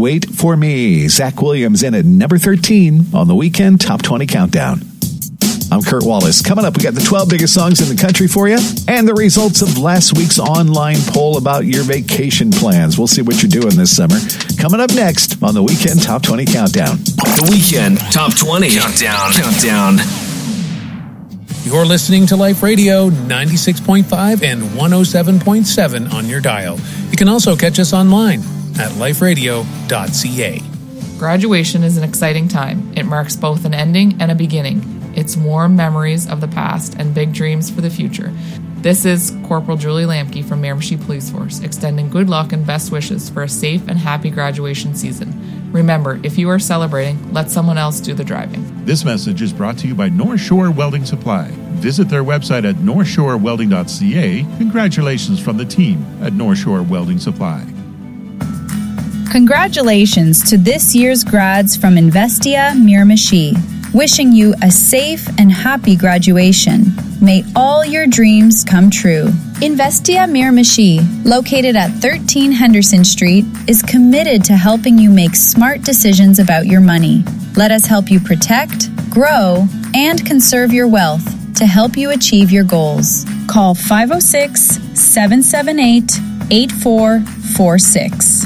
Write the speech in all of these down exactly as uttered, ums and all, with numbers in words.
Wait for Me. Zach Williams in at number thirteen on the Weekend Top twenty Countdown. I'm Kurt Wallace. Coming up, we got the twelve biggest songs in the country for you and the results of last week's online poll about your vacation plans. We'll see what you're doing this summer. Coming up next on the Weekend Top twenty Countdown. The Weekend Top twenty Countdown. Countdown. You're listening to Life Radio ninety-six point five and one oh seven point seven on your dial. You can also catch us online at life radio dot c a. Graduation is an exciting time. It marks both an ending and a beginning. It's warm memories of the past and big dreams for the future. This is Corporal Julie Lamke from Miramichi Police Force, extending good luck and best wishes for a safe and happy graduation season. Remember, if you are celebrating, let someone else do the driving. This message is brought to you by North Shore Welding Supply. Visit their website at north shore welding dot c a. Congratulations from the team at North Shore Welding Supply. Congratulations to this year's grads from Investia Miramichi. Wishing you a safe and happy graduation. May all your dreams come true. Investia Miramichi, located at thirteen Henderson Street, is committed to helping you make smart decisions about your money. Let us help you protect, grow, and conserve your wealth to help you achieve your goals. Call five oh six, seven seven eight, eight four four six.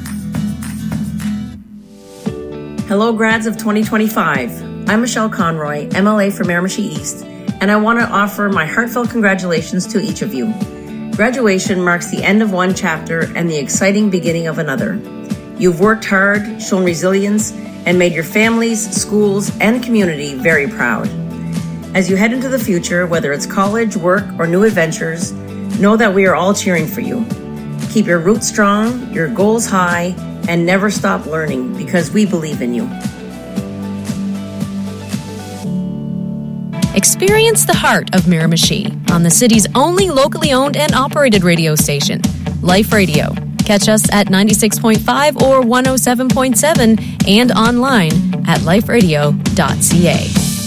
Hello, grads of twenty twenty-five. I'm Michelle Conroy, M L A for Miramichi East, and I want to offer my heartfelt congratulations to each of you. Graduation marks the end of one chapter and the exciting beginning of another. You've worked hard, shown resilience, and made your families, schools, and community very proud. As you head into the future, whether it's college, work, or new adventures, know that we are all cheering for you. Keep your roots strong, your goals high, and never stop learning because we believe in you. Experience the heart of Miramichi on the city's only locally owned and operated radio station, Life Radio. Catch us at ninety-six point five or one oh seven point seven and online at life radio dot c a.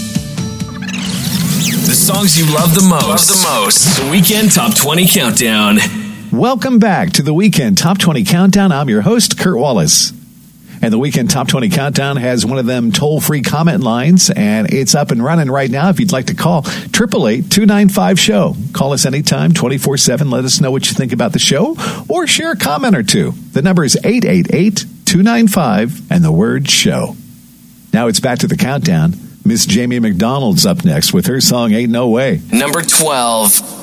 The songs you love the most. Love the most. The Weekend Top twenty Countdown. Welcome back to the Weekend Top twenty Countdown. I'm your host, Kurt Wallace. And the Weekend Top twenty Countdown has one of them toll-free comment lines, and it's up and running right now. If you'd like to call, eight eight eight, two nine five, S H O W. Call us anytime, twenty-four seven. Let us know what you think about the show, or share a comment or two. The number is eight eight eight, two nine five, and the word SHOW. Now it's back to the countdown. Miss Jamie McDonald's up next with her song Ain't No Way. Number twelve.